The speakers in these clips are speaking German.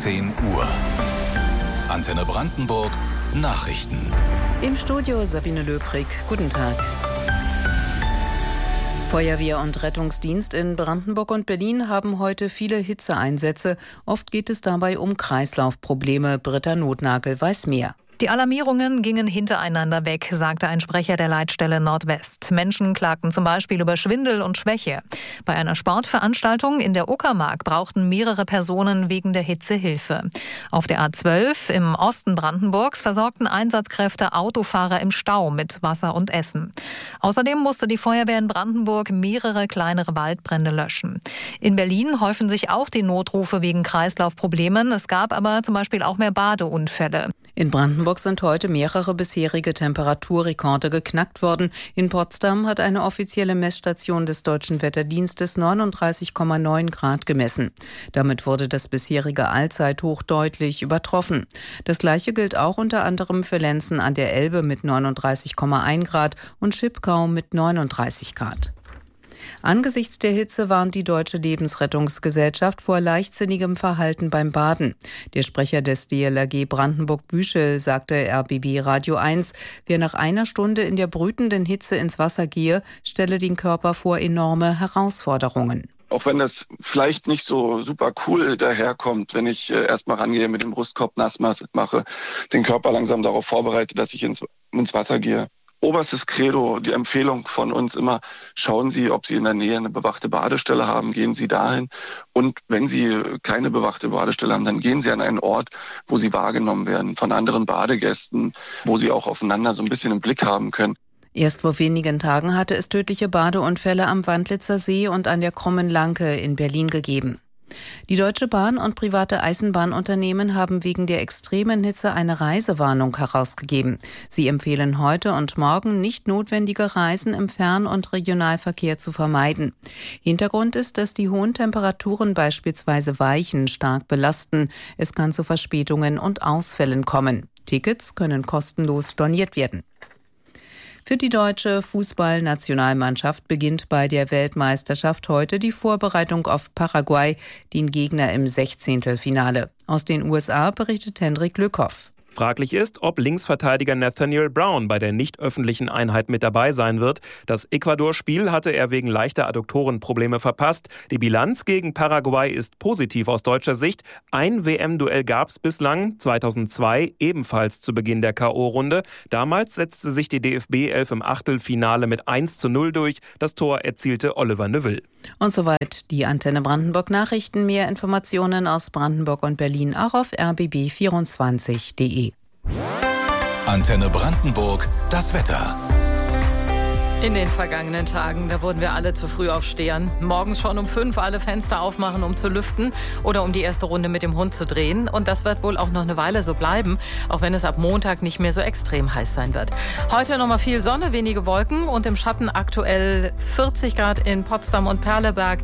10 Uhr. Antenne Brandenburg Nachrichten. Im Studio Sabine Löbrig. Guten Tag. Feuerwehr und Rettungsdienst in Brandenburg und Berlin haben heute viele Hitzeeinsätze. Oft geht es dabei um Kreislaufprobleme. Britta Nothnagel weiß mehr. Die Alarmierungen gingen hintereinander weg, sagte ein Sprecher der Leitstelle Nordwest. Menschen klagten zum Beispiel über Schwindel und Schwäche. Bei einer Sportveranstaltung in der Uckermark brauchten mehrere Personen wegen der Hitze Hilfe. Auf der A12 im Osten Brandenburgs versorgten Einsatzkräfte Autofahrer im Stau mit Wasser und Essen. Außerdem musste die Feuerwehr in Brandenburg mehrere kleinere Waldbrände löschen. In Berlin häufen sich auch die Notrufe wegen Kreislaufproblemen. Es gab aber zum Beispiel auch mehr Badeunfälle. In Brandenburg sind heute mehrere bisherige Temperaturrekorde geknackt worden. In Potsdam hat eine offizielle Messstation des Deutschen Wetterdienstes 39,9 Grad gemessen. Damit wurde das bisherige Allzeithoch deutlich übertroffen. Das Gleiche gilt auch unter anderem für Lenzen an der Elbe mit 39,1 Grad und Schipkau mit 39 Grad. Angesichts der Hitze warnt die Deutsche Lebensrettungsgesellschaft vor leichtsinnigem Verhalten beim Baden. Der Sprecher des DLRG Brandenburg-Büschel sagte RBB Radio 1, wer nach einer Stunde in der brütenden Hitze ins Wasser gehe, stelle den Körper vor enorme Herausforderungen. Auch wenn das vielleicht nicht so super cool daherkommt, wenn ich erstmal rangehe, mit dem Brustkorb nass mache, den Körper langsam darauf vorbereite, dass ich ins Wasser gehe. Oberstes Credo, die Empfehlung von uns immer, schauen Sie, ob Sie in der Nähe eine bewachte Badestelle haben, gehen Sie dahin. Und wenn Sie keine bewachte Badestelle haben, dann gehen Sie an einen Ort, wo Sie wahrgenommen werden von anderen Badegästen, wo Sie auch aufeinander so ein bisschen im Blick haben können. Erst vor wenigen Tagen hatte es tödliche Badeunfälle am Wandlitzer See und an der Krummen Lanke in Berlin gegeben. Die Deutsche Bahn und private Eisenbahnunternehmen haben wegen der extremen Hitze eine Reisewarnung herausgegeben. Sie empfehlen heute und morgen nicht notwendige Reisen im Fern- und Regionalverkehr zu vermeiden. Hintergrund ist, dass die hohen Temperaturen beispielsweise Weichen stark belasten. Es kann zu Verspätungen und Ausfällen kommen. Tickets können kostenlos storniert werden. Für die deutsche Fußballnationalmannschaft beginnt bei der Weltmeisterschaft heute die Vorbereitung auf Paraguay, den Gegner im 16. Aus den USA berichtet Hendrik Lückhoff. Fraglich ist, ob Linksverteidiger Nathaniel Brown bei der nicht öffentlichen Einheit mit dabei sein wird. Das Ecuador-Spiel hatte er wegen leichter Adduktorenprobleme verpasst. Die Bilanz gegen Paraguay ist positiv aus deutscher Sicht. Ein WM-Duell gab es bislang, 2002, ebenfalls zu Beginn der K.O.-Runde. Damals setzte sich die DFB-11 im Achtelfinale mit 1:0 durch. Das Tor erzielte Oliver Neuville. Und soweit die Antenne Brandenburg Nachrichten. Mehr Informationen aus Brandenburg und Berlin auch auf rbb24.de. Antenne Brandenburg, das Wetter. In den vergangenen Tagen, da wurden wir alle zu früh aufstehen. Morgens schon um 5 alle Fenster aufmachen, um zu lüften oder um die erste Runde mit dem Hund zu drehen. Und das wird wohl auch noch eine Weile so bleiben, auch wenn es ab Montag nicht mehr so extrem heiß sein wird. Heute nochmal viel Sonne, wenige Wolken und im Schatten aktuell 40 Grad in Potsdam und Perleberg,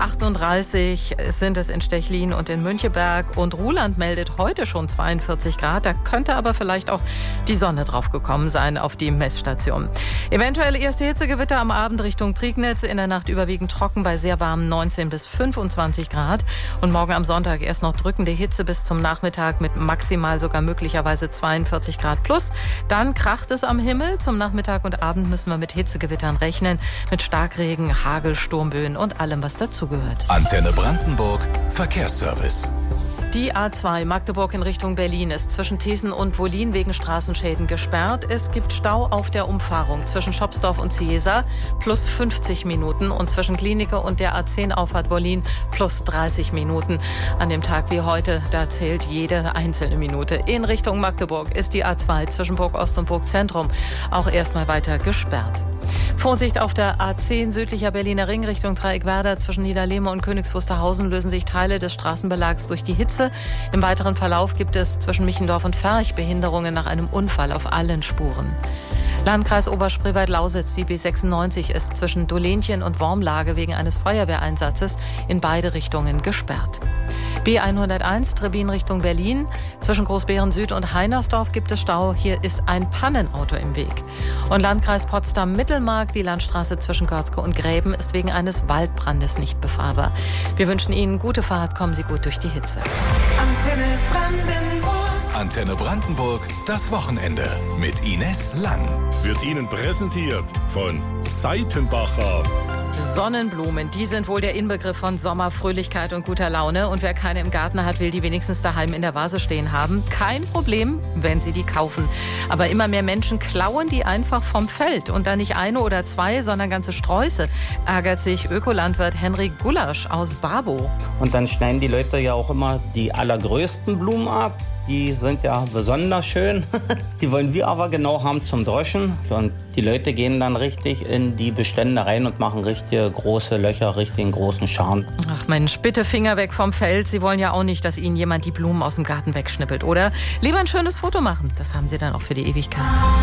38 sind es in Stechlin und in Müncheberg. Und Ruhland meldet heute schon 42 Grad. Da könnte aber vielleicht auch die Sonne drauf gekommen sein auf die Messstation. Eventuell erste Hitzegewitter am Abend Richtung Prignitz, in der Nacht überwiegend trocken bei sehr warmen 19 bis 25 Grad. Und morgen am Sonntag erst noch drückende Hitze bis zum Nachmittag mit maximal sogar möglicherweise 42 Grad plus. Dann kracht es am Himmel. Zum Nachmittag und Abend müssen wir mit Hitzegewittern rechnen, mit Starkregen, Hagel, Sturmböen und allem, was dazugehört. Antenne Brandenburg, Verkehrsservice. Die A2 Magdeburg in Richtung Berlin ist zwischen Thießen und Wollin wegen Straßenschäden gesperrt. Es gibt Stau auf der Umfahrung zwischen Schopsdorf und Ciesa plus 50 Minuten und zwischen Klinike und der A10-Auffahrt Wollin plus 30 Minuten. An dem Tag wie heute, da zählt jede einzelne Minute. In Richtung Magdeburg ist die A2 zwischen Burg Ost und Burg Zentrum auch erstmal weiter gesperrt. Vorsicht auf der A10 südlicher Berliner Ring Richtung Dreieckwerder. Zwischen Niederlehme und Königs Wusterhausen lösen sich Teile des Straßenbelags durch die Hitze. Im weiteren Verlauf gibt es zwischen Michendorf und Ferch Behinderungen nach einem Unfall auf allen Spuren. Landkreis Oberspreewald-Lausitz, die B96 ist zwischen Dolenchen und Wormlage wegen eines Feuerwehreinsatzes in beide Richtungen gesperrt. B101 Trebin Richtung Berlin. Zwischen Großbeeren Süd und Heinersdorf gibt es Stau. Hier ist ein Pannenauto im Weg. Und Landkreis Potsdam-Mittelmark, die Landstraße zwischen Görzke und Gräben, ist wegen eines Waldbrandes nicht befahrbar. Wir wünschen Ihnen gute Fahrt, kommen Sie gut durch die Hitze. Antenne Brandenburg. Antenne Brandenburg, das Wochenende mit Ines Lang. Wird Ihnen präsentiert von Seitenbacher. Sonnenblumen, die sind wohl der Inbegriff von Sommer, Fröhlichkeit und guter Laune. Und wer keine im Garten hat, will die wenigstens daheim in der Vase stehen haben. Kein Problem, wenn Sie die kaufen. Aber immer mehr Menschen klauen die einfach vom Feld. Und dann nicht eine oder zwei, sondern ganze Sträuße, ärgert sich Ökolandwirt Henry Gulasch aus Barbow. Und dann schneiden die Leute ja auch immer die allergrößten Blumen ab. Die sind ja besonders schön. Die wollen wir aber genau haben zum Droschen. Und die Leute gehen dann richtig in die Bestände rein und machen richtige große Löcher, richtigen großen Scharen. Ach Mensch, bitte Finger weg vom Feld. Sie wollen ja auch nicht, dass Ihnen jemand die Blumen aus dem Garten wegschnippelt, oder? Lieber ein schönes Foto machen. Das haben Sie dann auch für die Ewigkeit.